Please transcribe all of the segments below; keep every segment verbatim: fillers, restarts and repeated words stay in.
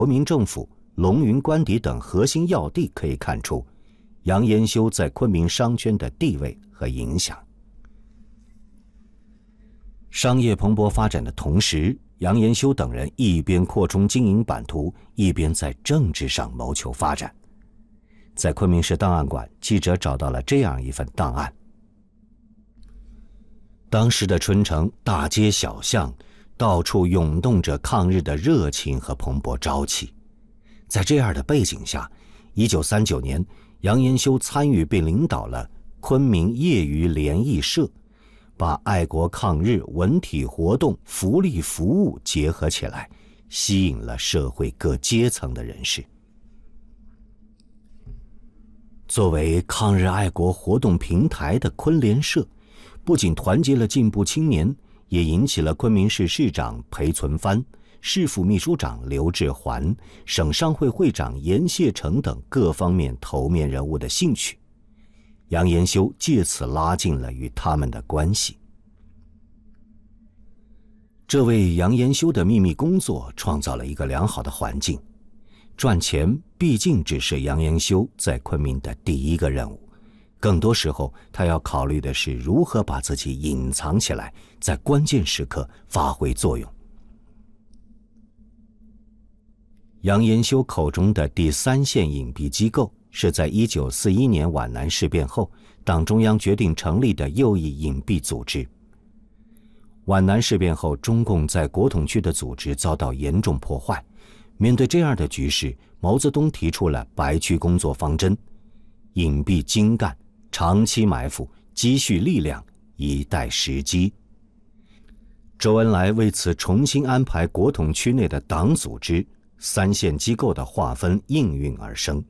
国民政府、龙云官邸等核心要地可以看出杨延修在昆明商圈的地位和影响。商业蓬勃发展的同时，杨延修等人一边扩充经营版图，一边在政治上谋求发展。在昆明市档案馆，记者找到了这样一份档案。当时的春城大街小巷，到处涌动着抗日的热情和蓬勃朝气。在这样的背景下，一九三九年，杨延修参与并领导了昆明业余联谊社，把爱国抗日文体活动、福利服务结合起来，吸引了社会各阶层的人士。作为抗日爱国活动平台的昆联社，不仅团结了进步青年，也引起了昆明市市长裴存藩、市府秘书长刘志环、省商会会长严谢成等各方面头面人物的兴趣。杨延修借此拉近了与他们的关系。这为杨延修的秘密工作创造了一个良好的环境。赚钱毕竟只是杨延修在昆明的第一个任务，更多时候他要考虑的是如何把自己隐藏起来，在关键时刻发挥作用。杨延修口中的第三线隐蔽机构，是在一九四一年皖南事变后，党中央决定成立的右翼隐蔽组织。皖南事变后，中共在国统区的组织遭到严重破坏。面对这样的局势，毛泽东提出了白区工作方针：隐蔽精干，长期埋伏，积蓄力量，以待时机。周恩来为此重新安排国统区内的党组织，三线机构的划分应运而生。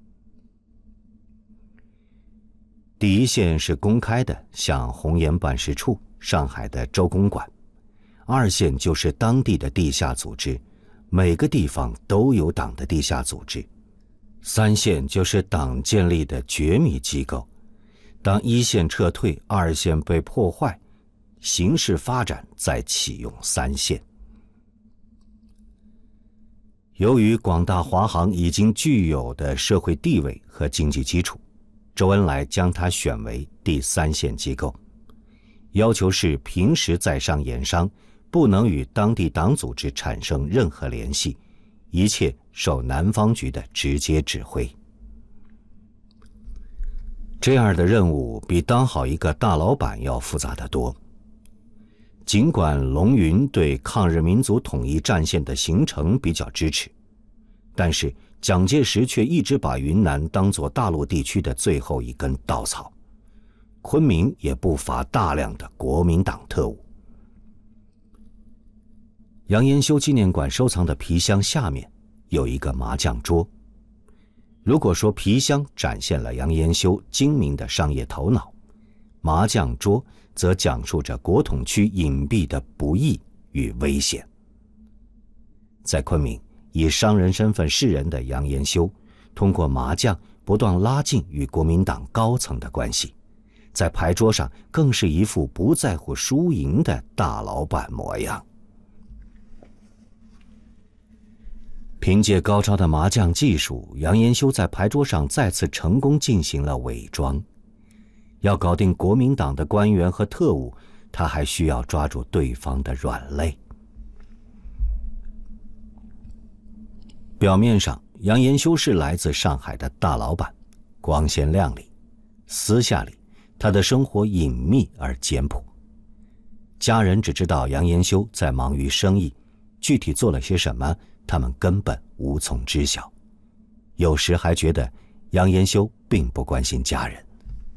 第一线是公开的，像红岩办事处、上海的周公馆；二线就是当地的地下组织，每个地方都有党的地下组织；三线就是党建立的绝密机构。当一线撤退，二线被破坏，形势发展再启用三线。由于广大华航已经具有的社会地位和经济基础，周恩来将它选为第三线机构，要求是平时在商言商，不能与当地党组织产生任何联系，一切受南方局的直接指挥。这样的任务比当好一个大老板要复杂得多。尽管龙云对抗日民族统一战线的形成比较支持，但是蒋介石却一直把云南当作大陆地区的最后一根稻草。昆明也不乏大量的国民党特务。杨延修纪念馆收藏的皮箱下面有一个麻将桌。如果说皮箱展现了杨延修精明的商业头脑，麻将桌则讲述着国统区隐蔽的不易与危险。在昆明，以商人身份示人的杨延修，通过麻将不断拉近与国民党高层的关系，在牌桌上更是一副不在乎输赢的大老板模样。凭借高超的麻将技术，杨延修在牌桌上再次成功进行了伪装。要搞定国民党的官员和特务，他还需要抓住对方的软肋。表面上，杨延修是来自上海的大老板，光鲜亮丽；私下里，他的生活隐秘而简朴。家人只知道杨延修在忙于生意，具体做了些什么，他们根本无从知晓。有时还觉得杨延修并不关心家人。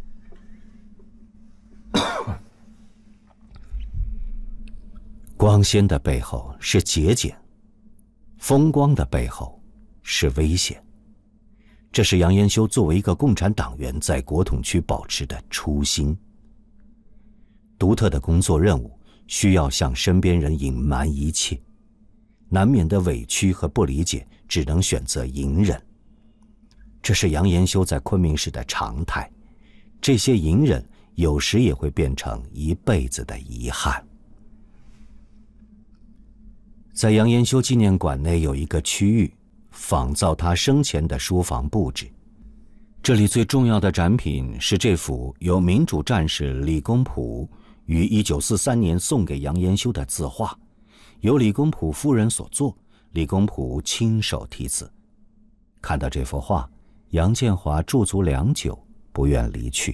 光鲜的背后是节俭，风光的背后是危险。这是杨延修作为一个共产党员在国统区保持的初心。独特的工作任务需要向身边人隐瞒一切，难免的委屈和不理解只能选择隐忍。这是杨延修在昆明市的常态，这些隐忍有时也会变成一辈子的遗憾。在杨延修纪念馆内有一个区域仿造他生前的书房布置。这里最重要的展品是这幅由民主战士李公朴于一九四三年送给杨延修的字画，由李公朴夫人所作，李公朴亲手题字。看到这幅画，杨建华驻足良久，不愿离去。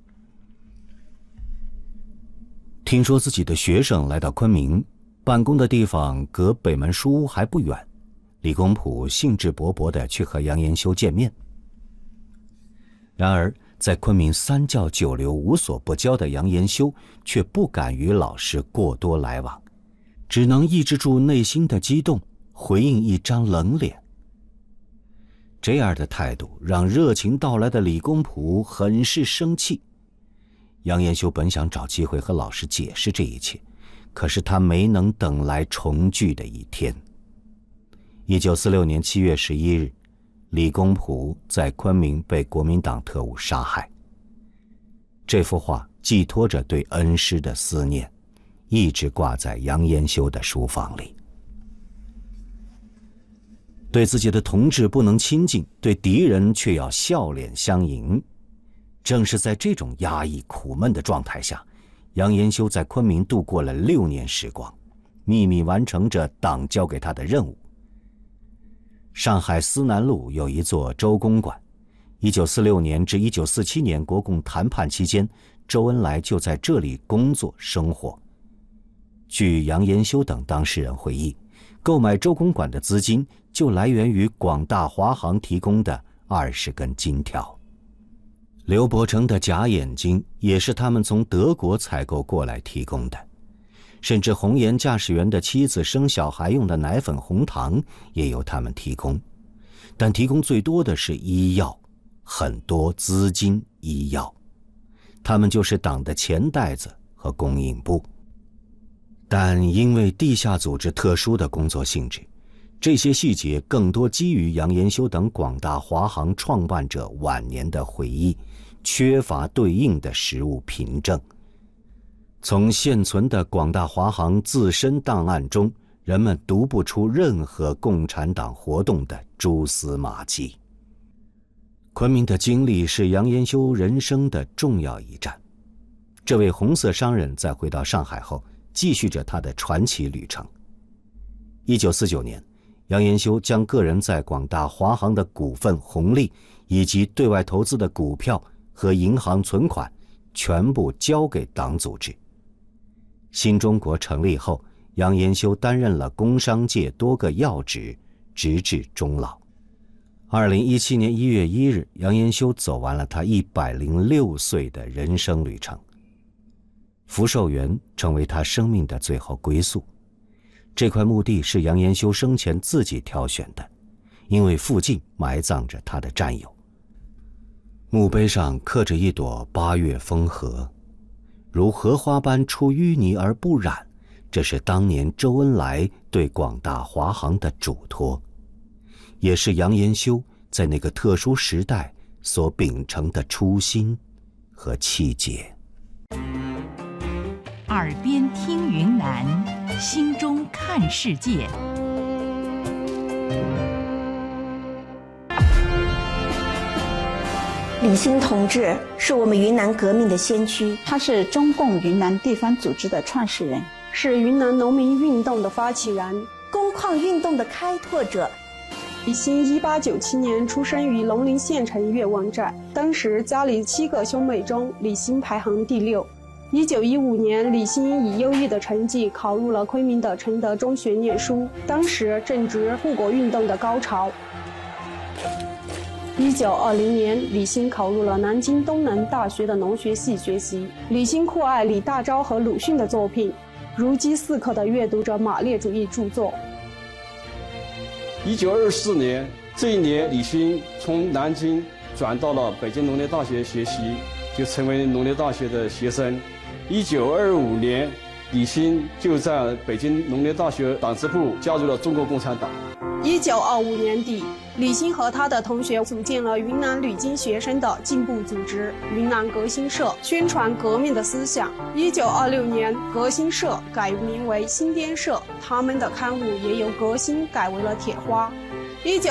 听说自己的学生来到昆明，办公的地方隔北门书屋还不远，李公朴兴致勃勃地去和杨延修见面。然而在昆明三教九流无所不交的杨延修却不敢与老师过多来往，只能抑制住内心的激动，回应一张冷脸。这样的态度让热情到来的李公朴很是生气。杨延修本想找机会和老师解释这一切，可是他没能等来重聚的一天。一九四六年七月十一日，李公朴在昆明被国民党特务杀害。这幅画寄托着对恩师的思念，一直挂在杨延修的书房里。对自己的同志不能亲近，对敌人却要笑脸相迎。正是在这种压抑苦闷的状态下，杨延修在昆明度过了六年时光，秘密完成着党交给他的任务。上海思南路有一座周公馆，一九四六年至一九四七年国共谈判期间，周恩来就在这里工作生活。据杨延修等当事人回忆，购买周公馆的资金就来源于广大华行提供的二十根金条。刘伯承的假眼睛也是他们从德国采购过来提供的，甚至红岩驾驶员的妻子生小孩用的奶粉红糖也由他们提供，但提供最多的是医药，很多资金医药，他们就是党的钱袋子和供应部。但因为地下组织特殊的工作性质，这些细节更多基于杨延修等广大华行创办者晚年的回忆，缺乏对应的实物凭证。从现存的广大华行自身档案中，人们读不出任何共产党活动的蛛丝马迹。昆明的经历是杨延修人生的重要一站。这位红色商人在回到上海后，继续着他的传奇旅程。一九四九年，杨延修将个人在广大华行的股份红利以及对外投资的股票和银行存款全部交给党组织。新中国成立后，杨延修担任了工商界多个要职，直至终老。二零一七年一月一日，杨延修走完了他一百零六岁的人生旅程。福寿园成为他生命的最后归宿。这块墓地是杨延修生前自己挑选的，因为附近埋葬着他的战友。墓碑上刻着一朵八月风荷，如荷花般出淤泥而不染，这是当年周恩来对广大华行的嘱托，也是杨延修在那个特殊时代所秉承的初心和气节。 耳边听云南，心中看世界。 李兴同志是我们云南革命的先驱， 他是中共云南地方组织的创始人， 是云南农民运动的发起人， 工矿运动的开拓者。 李兴一八九七年出生于龙陵县城岳望寨，当时家里七个兄妹中，李兴排行第六。一九一五年，李兴以优异的成绩考入了昆明的承德中学念书，当时正值护国运动的高潮。一九二零年，李兴考入了南京东南大学的农学系学习。李兴酷爱李大钊和鲁迅的作品，如饥似渴地阅读着马列主义著作。 一九二四年，这一年，李兴从南京转到了北京农业大学学习，就成为农业大学的学生。一九二五年，李兴就在北京农业大学党支部加入了中国共产党。 一九二五年底，李兴和他的同学组建了云南旅京学生的进步组织云南革新社，宣传革命的思想。一九二六年，革新社改名为新编社，他们的刊物也由革新改为了铁花。一九